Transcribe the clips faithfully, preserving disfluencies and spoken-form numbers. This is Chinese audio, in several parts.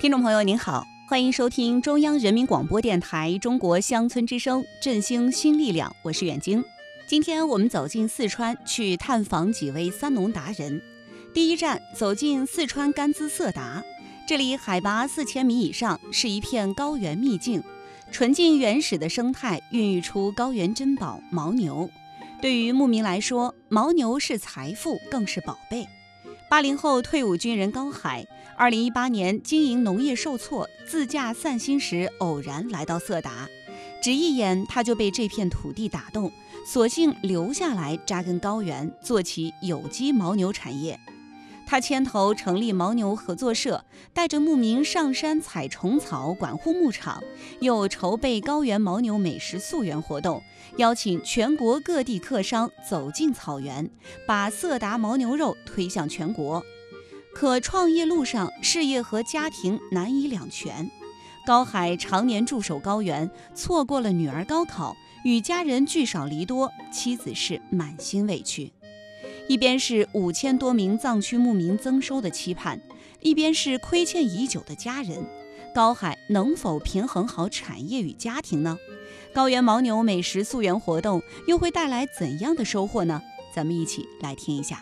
听众朋友您好，欢迎收听中央人民广播电台中国乡村之声振兴新力量，我是远晶。今天我们走进四川，去探访几位三农达人。第一站，走进四川甘孜色达，这里海拔四千米以上，是一片高原秘境，纯净原始的生态孕育出高原珍宝牦牛。对于牧民来说，牦牛是财富，更是宝贝。八零后退伍军人高海，二零一八年经营农业受挫，自驾散心时偶然来到色达，只一眼他就被这片土地打动，索性留下来扎根高原，做起有机牦牛产业。他牵头成立牦牛合作社，带着牧民上山采虫草，管护牧场，又筹备高原牦牛美食溯源活动，邀请全国各地客商走进草原，把色达牦牛肉推向全国。可创业路上，事业和家庭难以两全。高海常年驻守高原，错过了女儿高考，与家人聚少离多，妻子是满心委屈。一边是五千多名藏区牧民增收的期盼，一边是亏欠已久的家人。高海能否平衡好产业与家庭呢？高原牦牛美食溯源活动又会带来怎样的收获呢？咱们一起来听一下。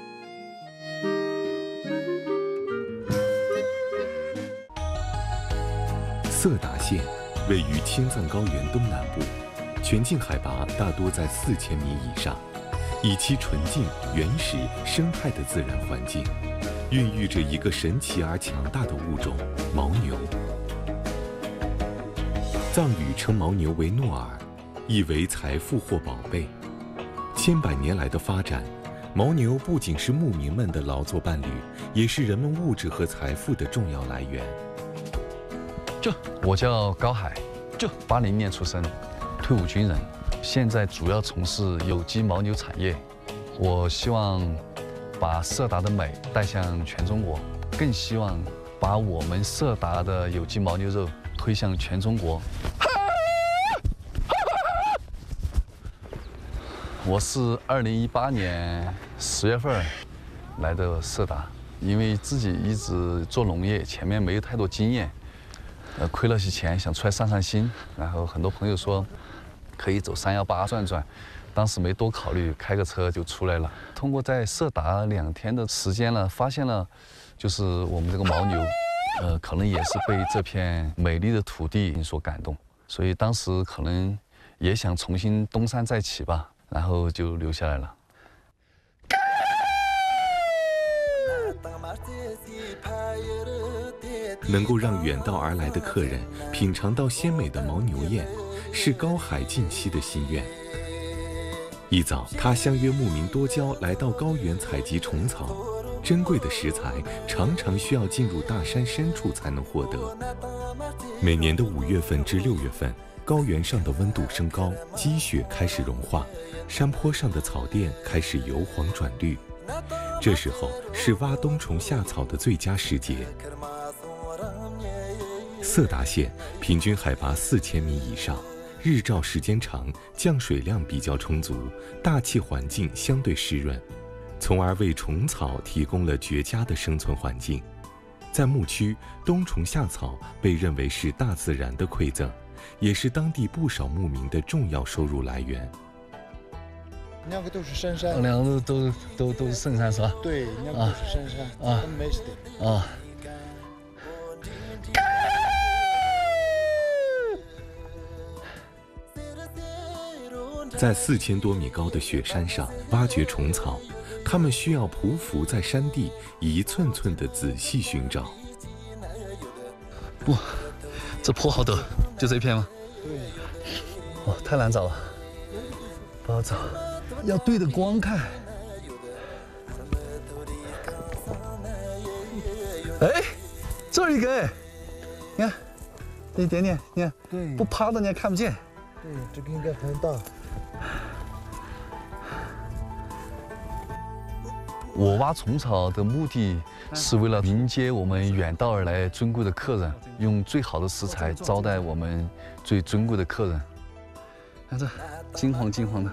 色达县位于青藏高原东南部，全境海拔大多在四千米以上。以其纯净、原始、生态的自然环境，孕育着一个神奇而强大的物种——牦牛。藏语称牦牛为诺尔，意为财富或宝贝。千百年来的发展，牦牛不仅是牧民们的劳作伴侣，也是人们物质和财富的重要来源。 就我叫高海，就八零年出生，退伍军人。现在主要从事有机牦牛产业，我希望把色达的美带向全中国，更希望把我们色达的有机牦牛肉推向全中国。我是二零一八年十月份来的色达，因为自己一直做农业，前面没有太多经验，呃，亏了些钱，想出来散散心，然后很多朋友说可以走三幺八转转，当时没多考虑，开个车就出来了。通过在色达两天的时间呢，发现了，就是我们这个牦牛，呃，可能也是被这片美丽的土地所感动，所以当时可能也想重新东山再起吧，然后就留下来了。 能够让远道而来的客人品尝到鲜美的牦牛宴，是高海近期的心愿。一早，他相约牧民多交来到高原采集虫草，珍贵的食材常常需要进入大山深处才能获得。每年的五月份至六月份，高原上的温度升高，积雪开始融化，山坡上的草甸开始由黄转绿。这时候是挖冬虫夏草的最佳时节。色达县平均海拔四千米以上，日照时间长，降水量比较充足，大气环境相对湿润，从而为虫草提供了绝佳的生存环境。在牧区，冬虫夏草被认为是大自然的馈赠，也是当地不少牧民的重要收入来源。 两个都是深山， 两个都都都都是深山是吧？ 对，两个都是深山啊，很美的啊。 在四千多米高的雪山上挖掘虫草，他们需要匍匐在山地，一寸寸地仔细寻找。 哇，这坡好陡，就这一片吗？ 对。 哇，太难找了，不好找，要对着光看。哎，这儿一个，你看，这一点点，你看， 对， 不趴着你还看不见。 对，这个应该很大。 我挖虫草的目的是为了迎接我们远道而来尊贵的客人，用最好的食材招待我们最尊贵的客人。看这金黄金黄的。